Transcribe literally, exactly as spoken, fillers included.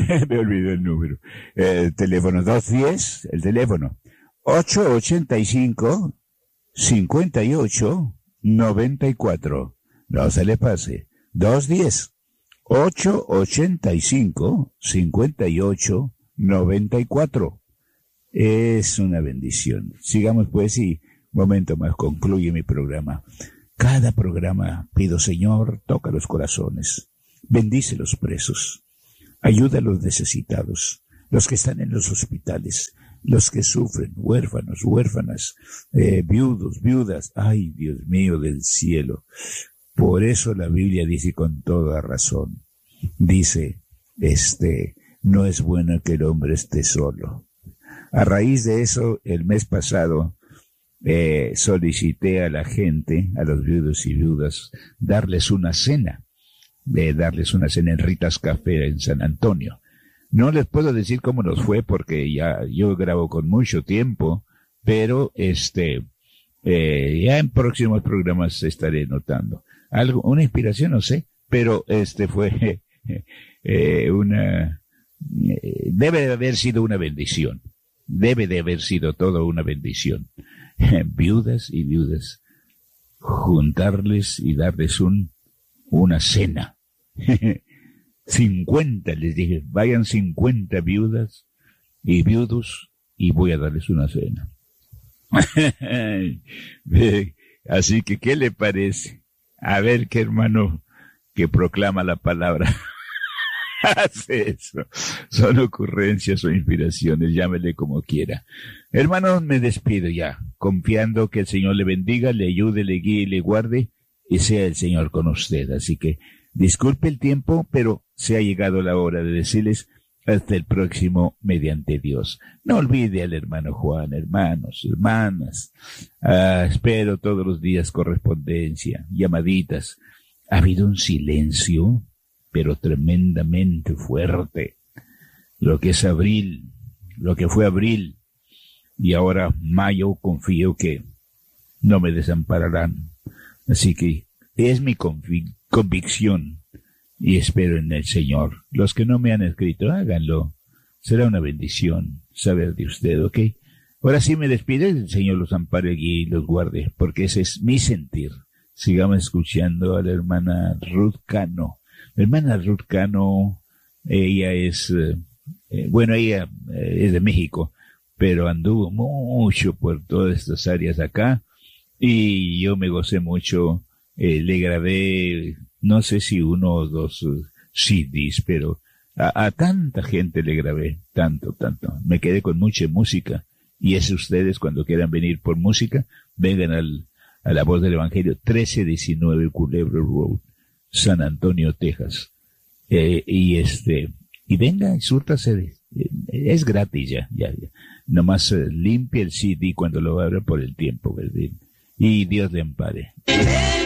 Me olvidé el número. El teléfono dos diez, el teléfono ocho ochenta y cinco, cincuenta y ocho, noventa y cuatro. No se le pase. dos diez, ocho ochenta y cinco, cincuenta y ocho, noventa y cuatro. Es una bendición. Sigamos pues y momento más concluye mi programa. Cada programa pido, Señor, toca los corazones, bendice los presos, ayuda a los necesitados, los que están en los hospitales, los que sufren, huérfanos, huérfanas, eh, viudos, viudas. Ay, Dios mío del cielo. Por eso la Biblia dice con toda razón, dice, este, no es bueno que el hombre esté solo. A raíz de eso, el mes pasado, Eh, solicité a la gente, a los viudos y viudas, darles una cena, de darles una cena en Ritas Café en San Antonio. No les puedo decir cómo nos fue porque ya yo grabo con mucho tiempo, pero este, eh, ya en próximos programas estaré notando algo, una inspiración, no sé, pero este fue eh, una, eh, debe de haber sido una bendición, debe de haber sido todo una bendición. Viudas y viudas, juntarles y darles un una cena. cincuenta, les dije, vayan cincuenta viudas y viudos y voy a darles una cena. Así que, ¿qué le parece? A ver qué hermano que proclama la palabra hace eso. Son ocurrencias o inspiraciones, llámele como quiera. Hermanos, me despido ya, confiando que el Señor le bendiga, le ayude, le guíe y le guarde, y sea el Señor con usted. Así que, disculpe el tiempo, pero se ha llegado la hora de decirles hasta el próximo mediante Dios. No olvide al hermano Juan, hermanos, hermanas. Ah, espero todos los días correspondencia, llamaditas. Ha habido un silencio, pero tremendamente fuerte. Lo que es abril, lo que fue abril, y ahora mayo, confío que no me desampararán. Así que es mi convic- convicción y espero en el Señor. Los que no me han escrito, háganlo. Será una bendición saber de usted, ¿ok? Ahora sí me despido, el Señor los ampare y los guarde, porque ese es mi sentir. Sigamos escuchando a la hermana Ruth Cano. La hermana Ruth Cano, ella es, eh, eh, bueno, ella eh, es de México, pero anduvo mucho por todas estas áreas acá, y yo me gocé mucho, eh, le grabé, no sé si uno o dos uh, C Ds, pero a, a tanta gente le grabé, tanto, tanto. Me quedé con mucha música, y es ustedes cuando quieran venir por música, vengan al, a la Voz del Evangelio, trece diecinueve Culebro Road, San Antonio, Texas. Eh, y este, y venga, súrtase, de, eh, es gratis ya, ya, ya. Nomás eh, limpie el C D cuando lo abra por el tiempo, ¿verdad? Y Dios le ampare.